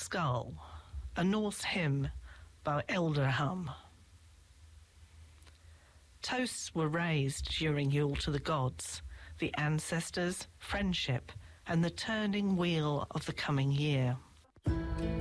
Skull, a Norse hymn by Elderham. Toasts were raised during Yule to the gods, the ancestors, friendship, and the turning wheel of the coming year.